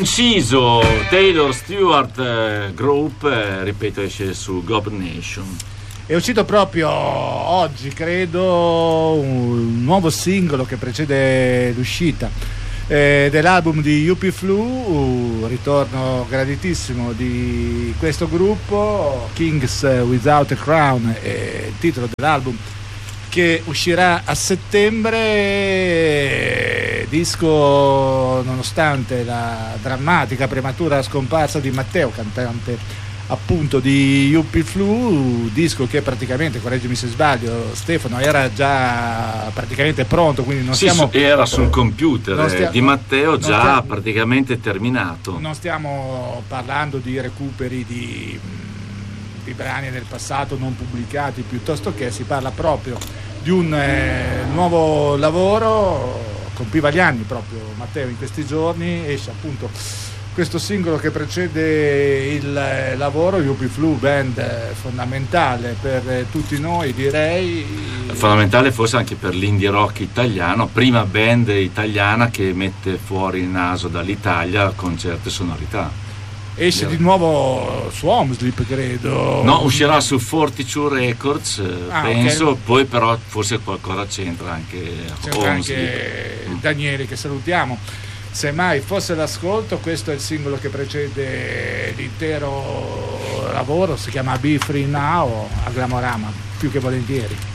Conciso, Taylor Stewart Group, ripeto, esce su Gob Nation. È uscito proprio oggi, credo, un nuovo singolo che precede l'uscita dell'album di Yuppie Flu, ritorno graditissimo di questo gruppo, Kings Without a Crown è il titolo dell'album che uscirà a settembre, disco nonostante la drammatica prematura scomparsa di Matteo, cantante appunto di Yuppie Flu, disco che praticamente, correggimi se sbaglio Stefano, era già praticamente pronto, quindi non stiamo... era sul computer di Matteo, già praticamente terminato. Non stiamo parlando di recuperi di brani del passato non pubblicati, piuttosto che si parla proprio di un nuovo lavoro. Compiva gli anni proprio Matteo in questi giorni, esce appunto questo singolo che precede il lavoro. Yuppie Flu, band fondamentale per tutti noi, direi fondamentale forse anche per l'indie rock italiano, prima band italiana che mette fuori il naso dall'Italia con certe sonorità. Esce di nuovo su Homesleep, credo. No, uscirà su Fortitude Records, penso, okay. Poi però forse qualcosa c'entra anche Daniele, che salutiamo. Semmai fosse l'ascolto, questo è il singolo che precede l'intero lavoro, si chiama Be Free Now, a Glamorama, più che volentieri.